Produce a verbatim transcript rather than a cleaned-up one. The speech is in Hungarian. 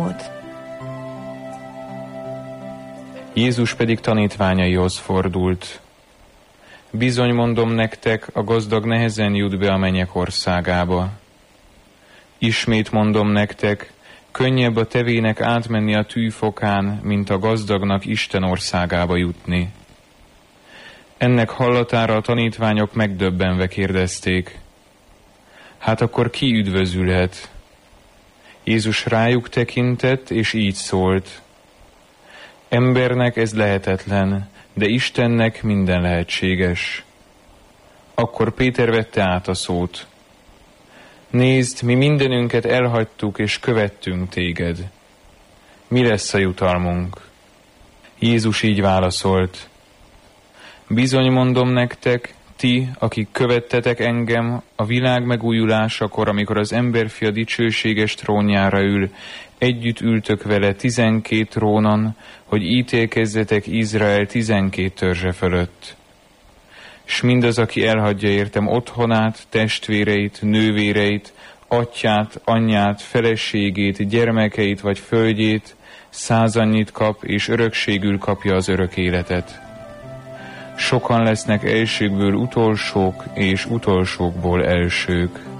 számot. Jézus pedig tanítványaihoz fordult. Bizony mondom nektek, a gazdag nehezen jut be a mennyek országába. Ismét mondom nektek, könnyebb a tevének átmenni a tűfokán, mint a gazdagnak Isten országába jutni. Ennek hallatára a tanítványok megdöbbenve kérdezték, hát akkor ki üdvözülhet? Jézus rájuk tekintett, és így szólt, embernek ez lehetetlen, de Istennek minden lehetséges. Akkor Péter vette át a szót. Nézd, mi mindenünket elhagytuk, és követtünk téged. Mi lesz a jutalmunk? Jézus így válaszolt. Bizony mondom nektek, ti, akik követtetek engem, a világ megújulásakor, amikor az emberfia dicsőséges trónjára ül, együtt ültök vele tizenkét trónon, hogy ítélkezzetek Izrael tizenkét törzse fölött. S mindaz, aki elhagyja értem otthonát, testvéreit, nővéreit, atyját, anyját, feleségét, gyermekeit vagy földjét, százannyit kap, és örökségül kapja az örök életet. Sokan lesznek elsőkből utolsók, és utolsókból elsők.